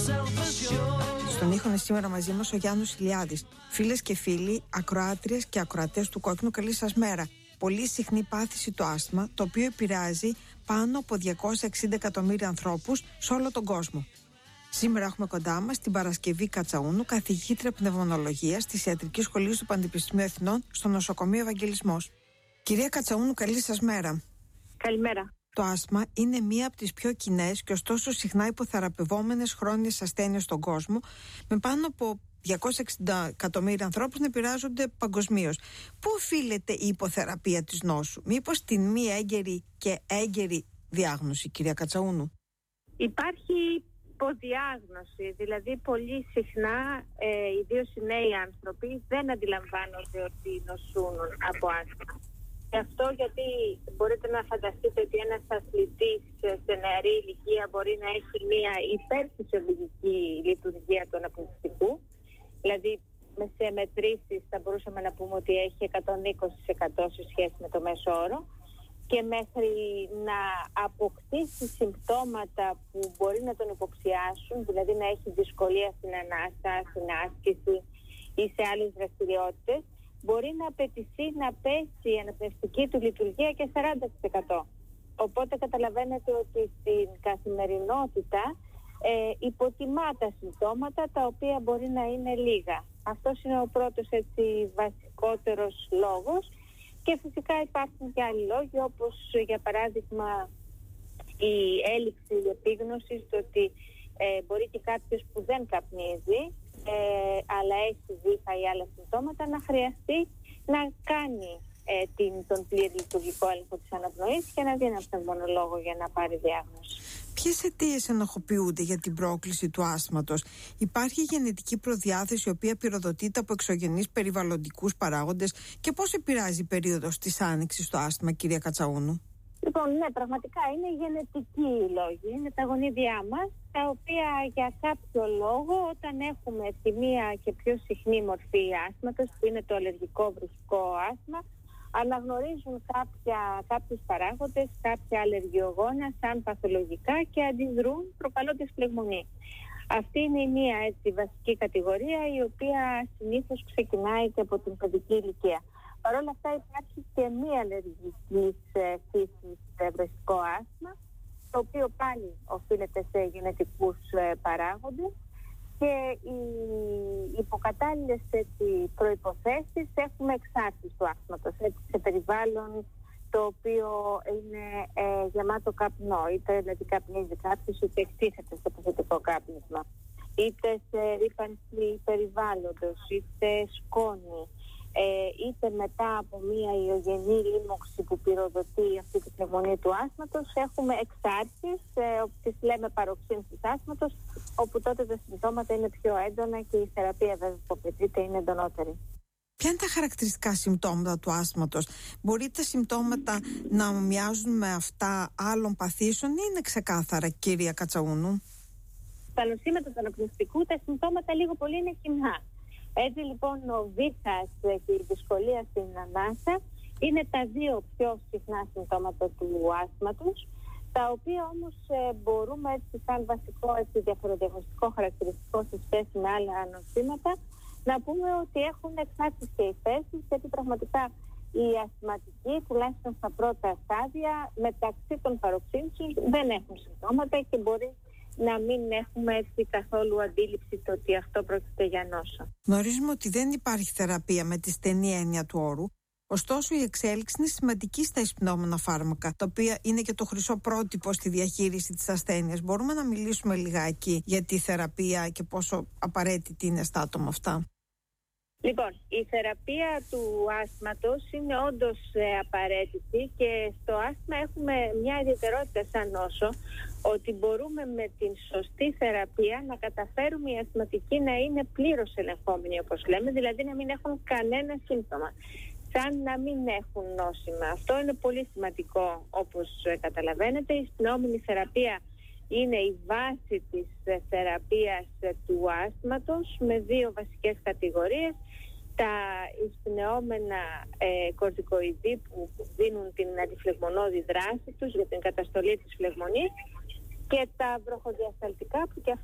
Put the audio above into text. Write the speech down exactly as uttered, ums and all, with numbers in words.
Στον ήχο είναι σήμερα μαζί μας ο Γιάννος Ηλιάδης. Φίλες και φίλοι, ακροάτριες και ακροατές του Κόκκινου, καλή σας μέρα. Πολύ συχνή πάθηση το άσθμα, το οποίο επηρεάζει πάνω από διακόσια εξήντα εκατομμύρια ανθρώπους σε όλο τον κόσμο. Σήμερα έχουμε κοντά μας την Παρασκευή Κατσαούνου, καθηγήτρια πνευμονολογίας της Ιατρικής Σχολής του Πανεπιστημίου Αθηνών στο νοσοκομείο Ευαγγελισμός. Κυρία Κατσαούνου, καλή σας μέρα. Καλημέρα. Το άσθμα είναι μία από τις πιο κοινές και ωστόσο συχνά υποθεραπευόμενες χρόνιες ασθένειες στον κόσμο, με πάνω από διακόσια εξήντα εκατομμύρια ανθρώπους να επηρεάζονται παγκοσμίως. Πού οφείλεται η υποθεραπεία της νόσου, μήπως στην μη έγκαιρη και έγκαιρη διάγνωση, κυρία Κατσαούνου? Υπάρχει υποδιάγνωση, δηλαδή πολύ συχνά, ε, ιδίως οι νέοι άνθρωποι, δεν αντιλαμβάνονται ότι νοσούν από άσθμα. Και αυτό γιατί μπορείτε να φανταστείτε ότι ένας αθλητής σε νεαρή ηλικία μπορεί να έχει μια υπερφυσιολογική λειτουργία του αναπνευστικού. Δηλαδή σε μετρήσεις θα μπορούσαμε να πούμε ότι έχει εκατόν είκοσι τοις εκατό σε σχέση με το μέσο όρο, και μέχρι να αποκτήσει συμπτώματα που μπορεί να τον υποψιάσουν, δηλαδή να έχει δυσκολία στην ανάσα, στην άσκηση ή σε άλλες δραστηριότητες, μπορεί να απαιτηθεί να πέσει η αναπνευστική του λειτουργία και σαράντα τοις εκατό. Οπότε καταλαβαίνετε ότι στην καθημερινότητα ε, υποτιμά τα συμπτώματα, τα οποία μπορεί να είναι λίγα. Αυτός είναι ο πρώτος, έτσι, βασικότερος λόγος. Και φυσικά υπάρχουν και άλλοι λόγοι, όπως για παράδειγμα η έλλειψη επίγνωσης, το ότι ε, μπορεί και κάποιος που δεν καπνίζει ε, αλλά έχει βήχα ή άλλα συμπτώματα να χρειαστεί να κάνει ε, την, τον πλήρη λειτουργικό έλεγχο της αναπνοής και να δει έναν πνευμονολόγο για να πάρει διάγνωση. Ποιες αιτίες ενοχοποιούνται για την πρόκληση του άσθματος? Υπάρχει γενετική προδιάθεση η οποία πυροδοτείται από εξωγενείς περιβαλλοντικούς παράγοντες, και πώς επηρεάζει η περίοδος της άνοιξης στο άσθμα, κυρία Κατσαούνου? Λοιπόν, ναι, πραγματικά είναι γενετικοί οι λόγοι. Είναι τα γονίδια μας, τα οποία για κάποιο λόγο, όταν έχουμε τη μία και πιο συχνή μορφή άσθματος, που είναι το αλλεργικό βρουσικό άσθμα, αναγνωρίζουν κάποια, κάποιους παράγοντες, κάποια αλλεργιογόνα σαν παθολογικά και αντιδρούν προκαλώντας φλεγμονή. Αυτή είναι η μία, έτσι, βασική κατηγορία, η οποία συνήθως ξεκινάει και από την παιδική ηλικία. Παρ' όλα αυτά υπάρχει και μία αλλεργική φύσης βρεσικό άσθμα, το οποίο πάλι οφείλεται σε γενετικούς παράγοντες, και οι υποκατάλληλες, έτσι, προϋποθέσεις έχουμε εξάρτηση του άσθματος, έτσι, σε περιβάλλον το οποίο είναι ε, γεμάτο καπνό, είτε δηλαδή καπνίζει κάποιος, είτε εκτίθεται στο παθητικό κάπνισμα, είτε σε ρύπανση περιβάλλοντος, είτε σκόνη, ε, είτε μετά από μία ιογενή λίμωξη που πυροδοτεί αυτή τη πνευμονία του άσθματος, έχουμε εξάρτησεις, ε, τις λέμε παροξύνες του άσθματος, όπου τότε τα συμπτώματα είναι πιο έντονα και η θεραπεία βέβαια που απαιτείται είναι εντονότερη. Ποια είναι τα χαρακτηριστικά συμπτώματα του άσθματος? Μπορεί τα συμπτώματα να μοιάζουν με αυτά άλλων παθήσεων ή είναι ξεκάθαρα, κυρία Κατσαούνου? Στα νοσήματα του αναπνευστικού τα συμπτώματα λίγο πολύ είναι κοινά. Έτσι λοιπόν ο βήχας και η δυσκολία στην ανάσα είναι τα δύο πιο συχνά συμπτώματα του άσθματος, τα οποία όμως ε, μπορούμε, έτσι, σαν βασικό, έτσι, διαφοροδιαγνωστικό χαρακτηριστικό σε σχέση με άλλα νοσήματα, να πούμε ότι έχουν εξάρτηση και οι θέσεις, γιατί πραγματικά οι ασθματικοί, τουλάχιστον στα πρώτα στάδια, μεταξύ των παροξύνσεων δεν έχουν συμπτώματα και μπορεί να μην έχουμε, έτσι, καθόλου αντίληψη το ότι αυτό πρόκειται για νόσο. Γνωρίζουμε ότι δεν υπάρχει θεραπεία με τη στενή έννοια του όρου. Ωστόσο, η εξέλιξη είναι σημαντική στα εισπνεώμενα φάρμακα, τα οποία είναι και το χρυσό πρότυπο στη διαχείριση της ασθένειας. Μπορούμε να μιλήσουμε λιγάκι για τη θεραπεία και πόσο απαραίτητη είναι στα άτομα αυτά? Λοιπόν, η θεραπεία του άσθματος είναι όντως ε, απαραίτητη, και στο άσθμα έχουμε μια ιδιαιτερότητα σαν νόσο, ότι μπορούμε με την σωστή θεραπεία να καταφέρουμε οι ασθματικοί να είναι πλήρως ελεγχόμενοι, όπως λέμε, δηλαδή να μην έχουν κανένα σύμπτωμα, σαν να μην έχουν νόσημα. Αυτό είναι πολύ σημαντικό, όπως ε, καταλαβαίνετε. Η εισπνεώμενη θεραπεία είναι η βάση της θεραπείας του άσθματος, με δύο βασικές κατηγορίες: τα εισπνεώμενα ε, κορτικοειδή που δίνουν την αντιφλεγμονώδη δράση τους για την καταστολή της φλεγμονής, και τα βροχοδιασταλτικά που και